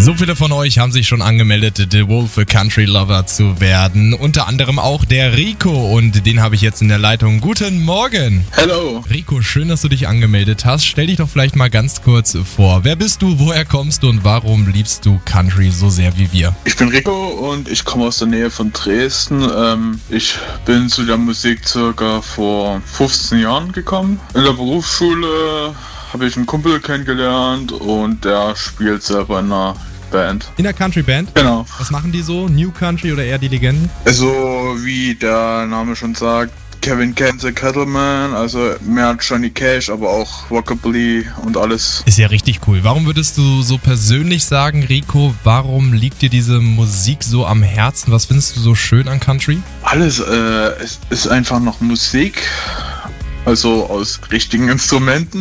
So viele von euch haben sich schon angemeldet, The Wolf Country Lover zu werden. Unter anderem auch der Rico und den habe ich jetzt in der Leitung. Guten Morgen. Hallo. Rico, schön, dass du dich angemeldet hast. Stell dich doch vielleicht mal ganz kurz vor. Wer bist du, woher kommst du und warum liebst du Country so sehr wie wir? Ich bin Rico und ich komme aus der Nähe von Dresden. Ich bin zu der Musik circa vor 15 Jahren gekommen. In der Berufsschule habe ich einen Kumpel kennengelernt und der spielt selber in einer Band. In der Country Band? Genau. Was machen die so? New Country oder eher die Legenden? Also wie der Name schon sagt, Kevin Kent the Cattleman, also mehr Johnny Cash, aber auch Rockabilly und alles. Ist ja richtig cool. Warum würdest du so persönlich sagen, Rico, warum liegt dir diese Musik so am Herzen? Was findest du so schön an Country? Alles, es ist einfach noch Musik, also aus richtigen Instrumenten.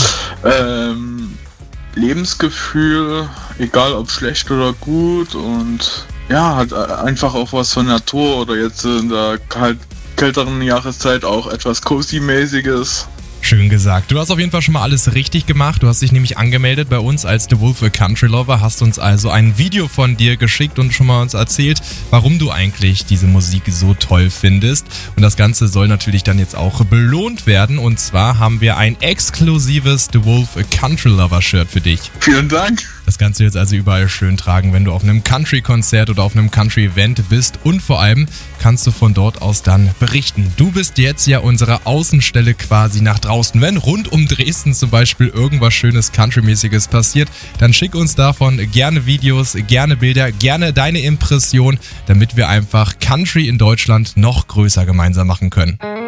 Lebensgefühl, egal ob schlecht oder gut, und ja, hat einfach auch was von Natur oder jetzt in der kälteren Jahreszeit auch etwas Cozy-mäßiges. Schön gesagt. Du hast auf jeden Fall schon mal alles richtig gemacht. Du hast dich nämlich angemeldet bei uns als The Wolf Country Lover, hast uns also ein Video von dir geschickt und schon mal uns erzählt, warum du eigentlich diese Musik so toll findest. Und das Ganze soll natürlich dann jetzt auch belohnt werden. Und zwar haben wir ein exklusives The Wolf Country Lover Shirt für dich. Vielen Dank. Das kannst du jetzt also überall schön tragen, wenn du auf einem Country-Konzert oder auf einem Country-Event bist. Und vor allem kannst du von dort aus dann berichten. Du bist jetzt ja unsere Außenstelle quasi nach draußen. Wenn rund um Dresden zum Beispiel irgendwas Schönes Country-mäßiges passiert, dann schick uns davon gerne Videos, gerne Bilder, gerne deine Impression, damit wir einfach Country in Deutschland noch größer gemeinsam machen können.